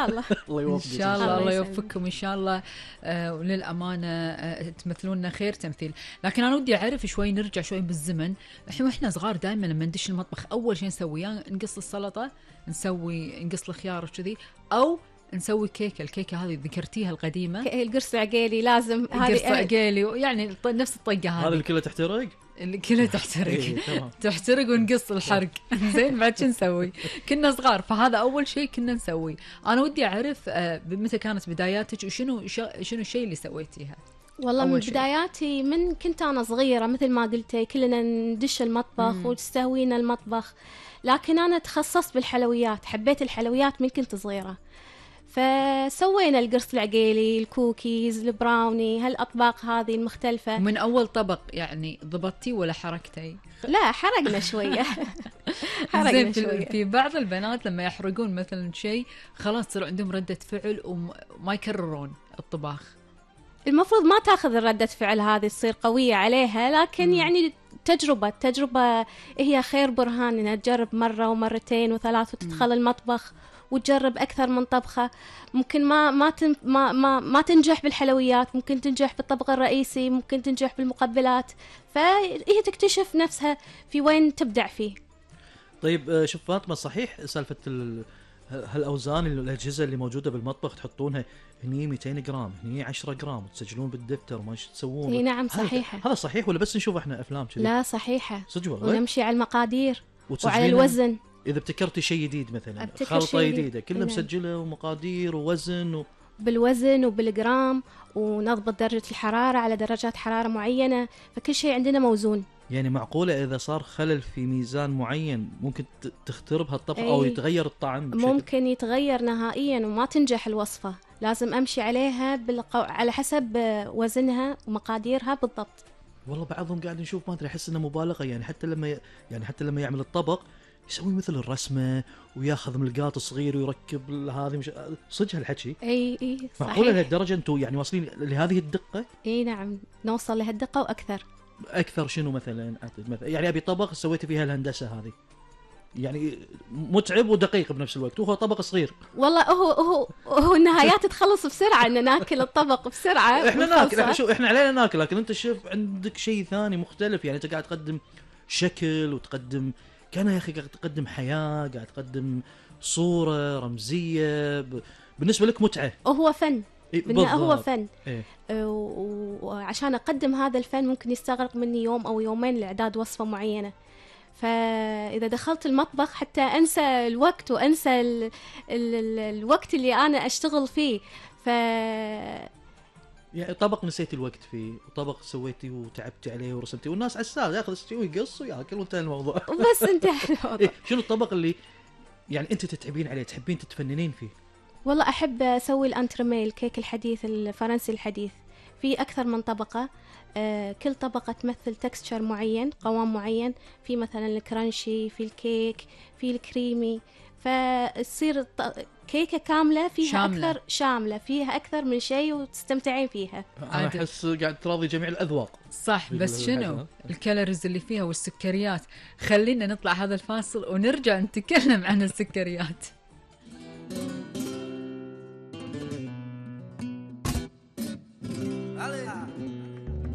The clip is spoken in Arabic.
شاء الله. الله يوفقك ان شاء الله. الله يسلمك. يوفقكم ان شاء الله. وللامانه تمثلوننا خير تمثيل. لكن انا ودي اعرف شوي، نرجع شوي بالزمن. الحين واحنا صغار دائما لما ندش المطبخ اول شيء نسوي نقص السلطه، نقص الخيار وكذي، او نسوي الكيكه هذه ذكرتيها القديمه، القرص العقيلي لازم، القرص العقيلي، يعني نفس الطقه هذا اللي كله تحترق. اللي كلها تحترق. إيه، تمام. تحترق ونقص الحرق. زين بعد شو نسوي؟ كنا صغار، فهذا اول شيء كنا نسوي. انا ودي اعرف متى كانت بداياتك وشنو الشيء اللي سويتيها؟ والله من شيء. بداياتي من كنت أنا صغيرة مثل ما قلتي كلنا ندش المطبخ وتستهوينا المطبخ، لكن أنا تخصصت بالحلويات، حبيت الحلويات من كنت صغيرة، فسوينا القرص العقيلي، الكوكيز، البراوني، هالأطباق هذه المختلفة. من أول طبق يعني ضبطتي ولا حركتي؟ لا حرقنا شوية. زين في بعض البنات لما يحرقون مثلا شيء خلاص تصير عندهم ردة فعل وما يكررون الطباخ. المفروض ما تاخذ ردة فعل هذه تصير قوية عليها، لكن يعني تجربة هي خير برهان، انها تجرب مرة ومرتين وثلاث وتدخل المطبخ وتجرب أكثر من طبخة. ممكن ما تنجح بالحلويات، ممكن تنجح بالطبق الرئيسي، ممكن تنجح بالمقبلات، فهي تكتشف نفسها في وين تبدع فيه. طيب شوف فاطمة، صحيح سالفة هالأوزان الأجهزة اللي موجودة بالمطبخ تحطونها هني 200 جرام هني 10 جرام وتسجلون بالدفتر وما تسوون؟ اي نعم صحيحة. هذا صحيح ولا بس نشوف احنا أفلام كذي؟ لا صحيحة صدق والله. ونمشي على المقادير وعلى الوزن. إذا ابتكرتي شيء جديد مثلا ابتكر خلطة شيء جديدة كلها نعم. مسجلة ومقادير ووزن بالوزن وبالجرام، ونضبط درجة الحرارة على درجات حرارة معينة، فكل شيء عندنا موزون. يعني معقولة إذا صار خلل في ميزان معين ممكن تخترب هالطبخ أو يتغير الطعم بشكل؟ ممكن يتغير نهائيا وما تنجح الوصفة، لازم أمشي عليها على حسب وزنها ومقاديرها بالضبط. والله بعضهم قاعد نشوف ما أدري أحس إنه مبالغة، يعني حتى لما يعمل الطبق يسوي مثل الرسمة وياخذ ملقاط صغير ويركب هذه صدق هالحكي؟ اي صحيح. معقولة لهالدرجة أنتم يعني واصلين لهذه الدقة؟ اي نعم نوصل لهالدقة وأكثر. أكثر شنو مثلا يعني أبي طبق سويت فيها الهندسة هذه، يعني متعب ودقيق بنفس الوقت وهو طبق صغير. والله هو النهايات تخلص بسرعة، إن ناكل الطبق بسرعة. احنا ناكل، احنا علينا ناكل، لكن انت شوف عندك شيء ثاني مختلف، يعني انت قاعد تقدم شكل وتقدم كان يا اخي قاعد تقدم حياة، قاعد تقدم صورة رمزية بالنسبة لك متعة. هو فن. هو فن. إيه؟ وعشان أقدم هذا الفن ممكن يستغرق مني يوم أو يومين لإعداد وصفة معينة، فإذا دخلت المطبخ حتى أنسى الوقت وأنسى الوقت اللي أنا أشتغل فيه. يعني طبق نسيتي الوقت فيه، وطبق سويتي وتعبتي عليه ورسمتي والناس عسال ياخذ شيء ويقص وياكل وانتهى الموضوع. بس انتهى الموضوع. شنو الطبق اللي يعني انت تتعبين عليه تحبين تتفننين فيه؟ والله أحب أسوي الأنترميل، الكيك الحديث الفرنسي الحديث، في أكثر من طبقة، كل طبقة تمثل تكستشر معين، قوام معين، في مثلا الكرانشي، في الكيك، في الكريمي، فتصير كيكة كاملة فيها أكثر شاملة، فيها أكثر من شيء وتستمتعين فيها. أنا أحس قاعد تراضي جميع الأذواق. صح، بس شنو الكالوريز اللي فيها والسكريات؟ خلينا نطلع هذا الفاصل ونرجع نتكلم عن السكريات.